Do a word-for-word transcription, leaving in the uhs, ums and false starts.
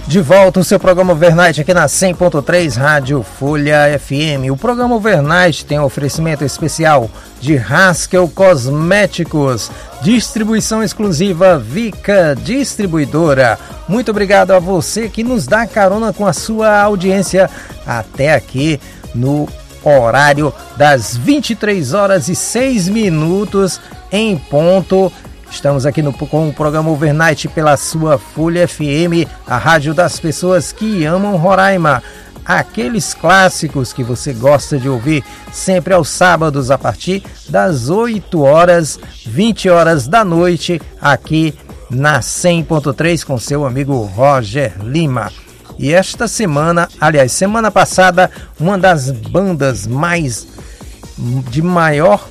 De volta o seu programa Overnight aqui na cem ponto três Rádio Folha F M. O programa Overnight tem um oferecimento especial de Haskell Cosméticos, distribuição exclusiva Vica Distribuidora. Muito obrigado a você que nos dá carona com a sua audiência até aqui no horário das vinte e três horas e seis minutos em ponto. Estamos aqui no, com o programa Overnight pela sua Folha F M, a rádio das pessoas que amam Roraima. Aqueles clássicos que você gosta de ouvir sempre aos sábados a partir das oito horas, vinte horas da noite, aqui na cem ponto três com seu amigo Roger Lima. E esta semana, aliás, semana passada, uma das bandas mais de maior